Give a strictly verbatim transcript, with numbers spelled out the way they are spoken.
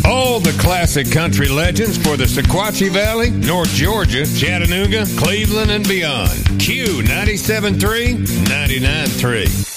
All the classic country legends for the Sequatchie Valley, North Georgia, Chattanooga, Cleveland, and beyond. Q ninety-seven point three, ninety-nine point three.